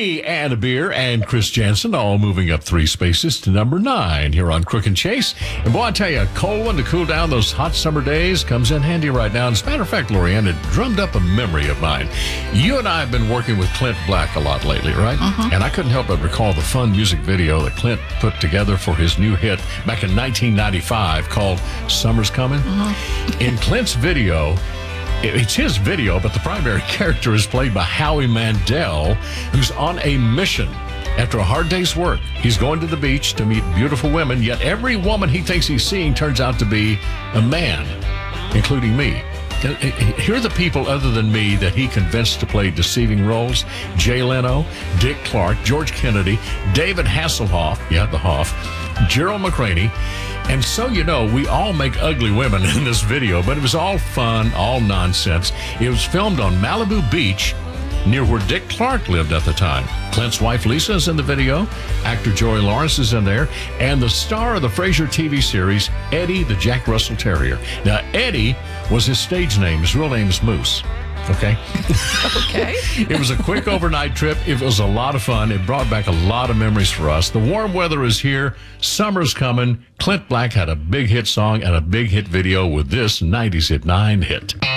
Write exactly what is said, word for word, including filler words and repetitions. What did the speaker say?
Me and a beer and Chris Jansen all moving up three spaces to number nine here on Crook and Chase. And boy, I tell you, a cold one to cool down those hot summer days comes in handy right now. And as a matter of fact, Lorianne, it drummed up a memory of mine. You and I have been working with Clint Black a lot lately, right? Uh-huh. And I couldn't help but recall the fun music video that Clint put together for his new hit back in nineteen ninety-five called Summer's Coming. Uh-huh. In Clint's video, it's his video, but the primary character is played by Howie Mandel, who's on a mission. After a hard day's work, he's going to the beach to meet beautiful women, yet every woman he thinks he's seeing turns out to be a man, including me. Here are the people other than me that he convinced to play deceiving roles: Jay Leno, Dick Clark, George Kennedy, David Hasselhoff, yeah, the Hoff, Gerald McRaney. And so, you know, we all make ugly women in this video, but it was all fun, all nonsense. It was filmed on Malibu Beach, near where Dick Clark lived at the time. Clint's wife, Lisa, is in the video. Actor Joey Lawrence is in there. And the star of the Frasier T V series, Eddie the Jack Russell Terrier. Now, Eddie was his stage name. His real name is Moose. Okay? Okay. It was a quick overnight trip. It was a lot of fun. It brought back a lot of memories for us. The warm weather is here. Summer's coming. Clint Black had a big hit song and a big hit video with this nineties Hit nine hit.